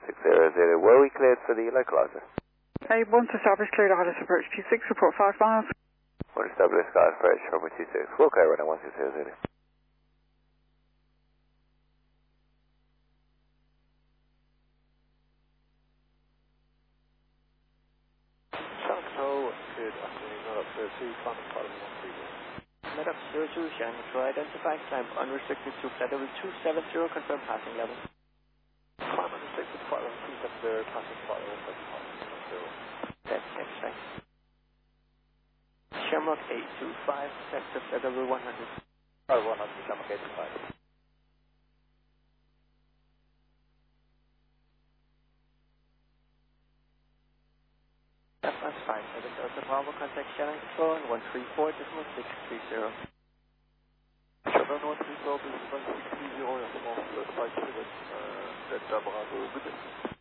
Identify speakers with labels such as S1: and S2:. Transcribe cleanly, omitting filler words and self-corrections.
S1: 1600. Were we cleared for the electrolyzer?
S2: Hey, once established, cleared out of approach T6, report 5 miles.
S1: One established, Scott Fresh, over T6. Full clear right now, 1600.
S3: Good afternoon, not up to 2, climbing part of 130.
S4: Met up 02, Shannon Metro, identify, climb unrestricted to flight level 270, confirm passing level.
S3: Climb unrestricted, flight level 270, passing flight level 75.
S4: That's next flight. Shamrock 825, set to flight level 100.
S3: Oh, 100, Shamrock 825.
S4: That's fine, so this is the Bravo, contact Shannon Control on 134.630.
S3: Shannon 134.630, small flight 7, Delta Bravo, good day.